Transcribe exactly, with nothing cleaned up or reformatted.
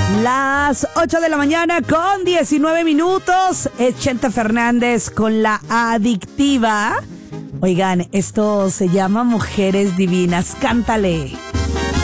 Las ocho de la mañana con diecinueve minutos. Es Chente Fernández con La Adictiva. Oigan, esto se llama Mujeres Divinas. Cántale.